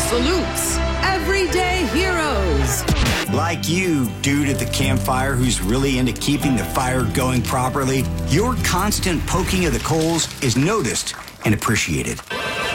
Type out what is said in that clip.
salutes everyday heroes. Like you, dude at the campfire who's really into keeping the fire going properly, your constant poking of the coals is noticed and appreciated.